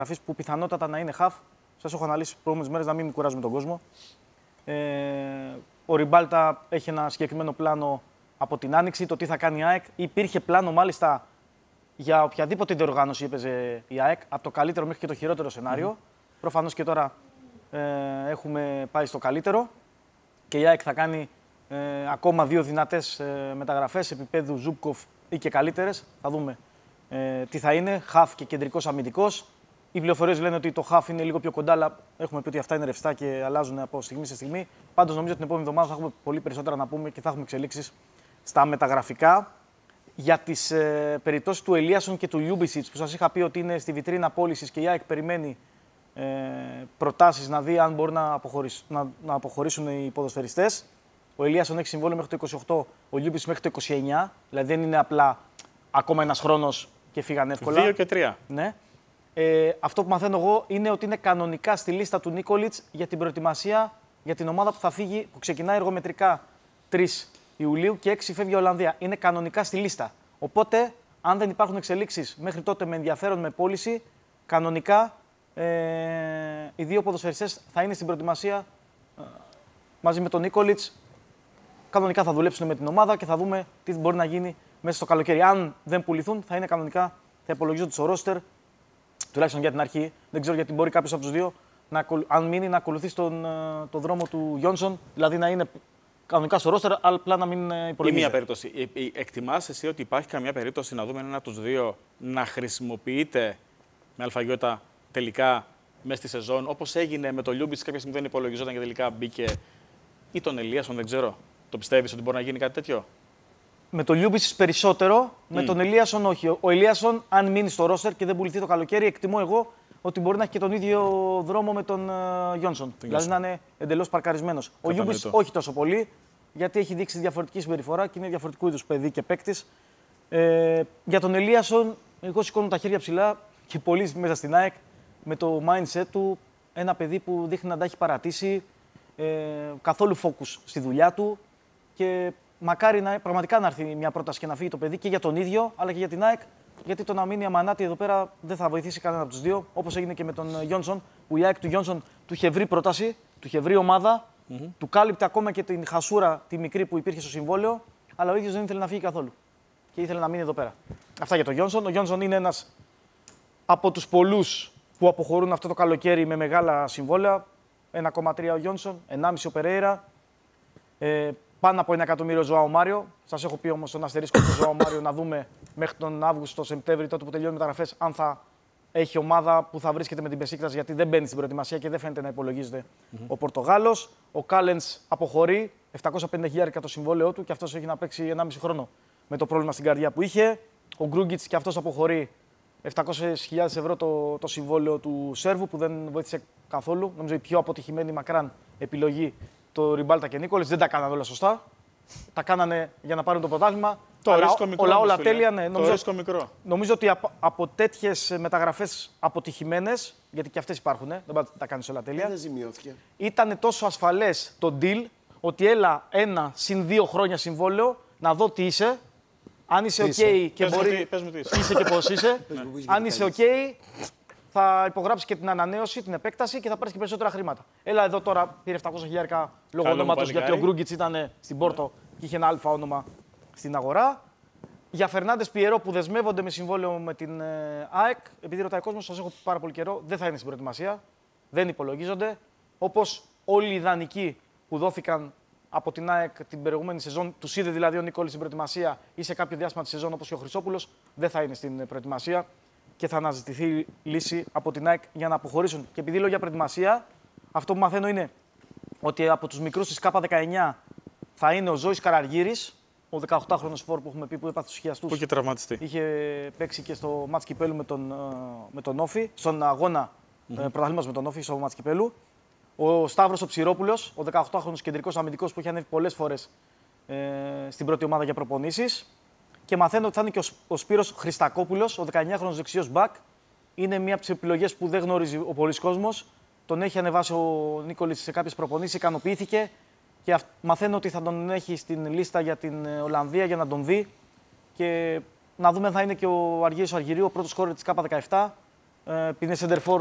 που πιθανότατα να είναι half. Σας έχω αναλύσει προηγούμενες μέρες να μην κουράζουμε τον κόσμο. Ο Ριμπάλτα έχει ένα συγκεκριμένο πλάνο από την Άνοιξη, το τι θα κάνει η ΑΕΚ. Υπήρχε πλάνο μάλιστα για οποιαδήποτε διοργάνωση έπαιζε η ΑΕΚ, από το καλύτερο μέχρι και το χειρότερο σενάριο. Προφανώς και τώρα έχουμε πάει στο καλύτερο και η ΑΕΚ θα κάνει ακόμα 2 δυνατές μεταγραφές επίπεδου Ζούμπκοφ ή και καλύτερες. Θα δούμε τι θα είναι, χαφ και κεντρικός αμυντικός. Οι πληροφορίες λένε ότι το χαφ είναι λίγο πιο κοντά, αλλά έχουμε πει ότι αυτά είναι ρευστά και αλλάζουν από στιγμή σε στιγμή. Πάντως νομίζω ότι την επόμενη εβδομάδα θα έχουμε πολύ περισσότερα να πούμε και θα έχουμε εξελίξεις στα μεταγραφικά. Για τις περιπτώσεις του Ελίασον και του Λιούμπισιτς που σας είχα πει ότι είναι στη βιτρίνα πώλησης και η ΑΕΚ περιμένει προτάσεις να δει αν μπορούν να αποχωρήσουν οι ποδοσφαιριστές. Ο Ελίασον έχει συμβόλαιο μέχρι το 28, ο Λιούμπισιτς μέχρι το 29, δηλαδή δεν είναι απλά ακόμα ένας χρόνος και φύγανε εύκολα. 2 και 3. Ναι. Αυτό που μαθαίνω εγώ είναι ότι είναι κανονικά στη λίστα του Νίκολιτς για την προετοιμασία για την ομάδα που θα φύγει, που ξεκινάει εργομετρικά 3 Ιουλίου και 6 φεύγει η Ολλανδία. Είναι κανονικά στη λίστα. Οπότε, αν δεν υπάρχουν εξελίξεις μέχρι τότε με ενδιαφέρον με πώληση, κανονικά οι 2 ποδοσφαιριστές θα είναι στην προετοιμασία μαζί με τον Νίκολιτς. Κανονικά θα δουλέψουν με την ομάδα και θα δούμε τι μπορεί να γίνει μέσα στο καλοκαίρι. Αν δεν πουληθούν, θα είναι κανονικά, θα υπολογίζονται στο ρόστερ, τουλάχιστον για την αρχή. Δεν ξέρω γιατί μπορεί κάποιος από τους 2, αν μείνει, να ακολουθήσει τον δρόμο του Γιόνσον, δηλαδή να είναι κανονικά στο ρόστερ, αλλά απλά να μην υπολογίζεται. Ή μία περίπτωση. Εκτιμάς εσύ ότι υπάρχει καμιά περίπτωση να δούμε έναν από τους 2 να χρησιμοποιείται με αλφαγιώτα τελικά μέσα στη σεζόν, όπως έγινε με το Λιούμπιτς, κάποια στιγμή δεν υπολογιζόταν και τελικά μπήκε, ή τον Ελίασον, δεν ξέρω. Το πιστεύεις ότι μπορεί να γίνει κάτι τέτοιο? Με τον Λιούμπιτς περισσότερο, με τον Ελίασον όχι. Ο Ελίασον, αν μείνει στο ρόστερ και δεν πουληθεί το καλοκαίρι, εκτιμώ εγώ ότι μπορεί να έχει και τον ίδιο δρόμο με τον Γιόνσον. Δηλαδή να είναι εντελώς παρκαρισμένος. Ο Λιούμπιτς όχι τόσο πολύ, γιατί έχει δείξει διαφορετική συμπεριφορά και είναι διαφορετικού είδους παιδί και παίκτης. Για τον Ελίασον, εγώ σηκώνω τα χέρια ψηλά και πολύ μέσα στην ΑΕΚ με το mindset του. Ένα παιδί που δείχνει να τα έχει παρατήσει, καθόλου focus στη δουλειά του και μακάρι πραγματικά να έρθει μια πρόταση και να φύγει το παιδί και για τον ίδιο αλλά και για την ΑΕΚ. Γιατί το να μείνει αμανάτη εδώ πέρα δεν θα βοηθήσει κανένα από τους 2. Όπως έγινε και με τον Γιόνσον, που η ΑΕΚ του Γιόνσον του είχε βρει πρόταση, του είχε βρει ομάδα, του κάλυπτε ακόμα και την χασούρα τη μικρή που υπήρχε στο συμβόλαιο, αλλά ο ίδιος δεν ήθελε να φύγει καθόλου. Και ήθελε να μείνει εδώ πέρα. Αυτά για τον Γιόνσον. Ο Γιόνσον είναι ένας από τους πολλούς που αποχωρούν αυτό το καλοκαίρι με μεγάλα συμβόλαια. 1,3 ο Γιόνσον, 1,5 ο Περέιρα. Πάνω από 1 εκατομμύριο Ζωάο Μάριο. Σας έχω πει όμως τον αστερίσκο του Ζωάο Μάριο να δούμε μέχρι τον Αύγουστο-Σεπτέμβρη, τότε που τελειώνουν οι μεταγραφές, αν θα έχει ομάδα που θα βρίσκεται με την Μπεσίκτας, γιατί δεν μπαίνει στην προετοιμασία και δεν φαίνεται να υπολογίζεται ο Πορτογάλος. Ο Κάλενς αποχωρεί, 750.000 το συμβόλαιό του και αυτός έχει να παίξει 1,5 χρόνο με το πρόβλημα στην καρδιά που είχε. Ο Γκρούγκιτς και αυτός αποχωρεί, 700.000 ευρώ το συμβόλαιο του Σέρβου που δεν βοήθησε καθόλου. Νομίζω η πιο αποτυχημένη μακράν επιλογή. Το Ριμπάλτα και Νίκολιτς δεν τα κάνανε όλα σωστά. Τα κάνανε για να πάρουν το πρωτάθλημα. Το ρίσκο μικρό. Όλα τέλεια, ναι. Το ρίσκο μικρό. Νομίζω ότι από τέτοιες μεταγραφές αποτυχημένες, γιατί και αυτές υπάρχουν, δεν τα κάνεις όλα τέλεια. Δεν ζημιώθηκε. Ήταν τόσο ασφαλές το deal ότι έλα 1 συν 2 χρόνια συμβόλαιο να δω τι είσαι. Αν είσαι OK και μπορεί. Είσαι και πώς είσαι. Αν είσαι OK, θα υπογράψει και την ανανέωση, την επέκταση και θα πάρει και περισσότερα χρήματα. Έλα εδώ τώρα πήρε 700.000 λόγω ονόματος γιατί ο Γκρούγκιτς ήταν στην Πόρτο και είχε ένα αλφα όνομα στην αγορά. Για Φερνάντες Πιερό που δεσμεύονται με συμβόλαιο με την ΑΕΚ, επειδή ρωτάει ο κόσμος, σας έχω πει πάρα πολύ καιρό, δεν θα είναι στην προετοιμασία. Δεν υπολογίζονται. Όπως όλοι οι ιδανικοί που δόθηκαν από την ΑΕΚ την προηγούμενη σεζόν, τους είδε δηλαδή ο Νίκολης στην προετοιμασία ή σε κάποιο διάστημα τη σεζόν όπως και ο Χρυσόπουλος, δεν θα είναι στην προετοιμασία. Και θα αναζητηθεί λύση από την ΑΕΚ για να αποχωρήσουν. Και επειδή λέω για προετοιμασία, αυτό που μαθαίνω είναι ότι από τους μικρούς της K19 θα είναι ο Ζώης Καραργύρης, ο 18χρονος φόρ που έχουμε πει που έπαθε τους χιαστούς. Που είχε τραυματιστεί. Είχε παίξει και στο μάτς Κυπέλου με τον Όφη, στον αγώνα πρωταθλήματος με τον Όφη, στο μάτς Κυπέλου. Ο Σταύρος ο Ψηρόπουλος, ο 18χρονος κεντρικός αμυντικός που είχε ανέβει πολλές φορές στην πρώτη ομάδα για προπονήσεις. Και μαθαίνω ότι θα είναι και ο Σπύρος Χριστακόπουλος, ο 19χρονος δεξιός μπακ. Είναι μία από τις επιλογές που δεν γνωρίζει ο πολλής κόσμος. Τον έχει ανεβάσει ο Νίκολης σε κάποιες προπονήσεις, ικανοποιήθηκε. Και μαθαίνω ότι θα τον έχει στην λίστα για την Ολλανδία για να τον δει. Και να δούμε αν θα είναι και ο Αργύρης ο Αργυρίου, ο πρώτος σκόρερ της K17. επειδή είναι center for,